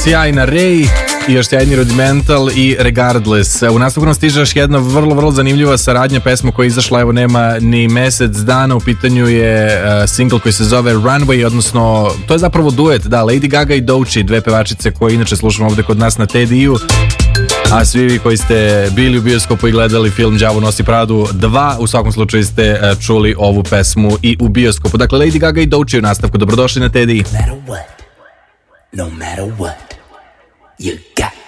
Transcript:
sjajna Ray i još sjajni Rudimental i Regardless. U nastavku nam stiže još jedna vrlo zanimljiva saradnja, pesma koja je izašla, evo nema ni mesec dana, u pitanju je single koji se zove Runway, odnosno to je zapravo duet, da, Lady Gaga i Doechii, dve pevačice koje inače slušamo ovde kod nas na TDI-u. A svi vi koji ste bili u bioskopu i gledali film Đavo nosi Pradu 2, u svakom slučaju ste čuli ovu pesmu i u bioskopu. Dakle, Lady Gaga i Doechii u nastavku. Dobrodošli na TDI. No matter what, you got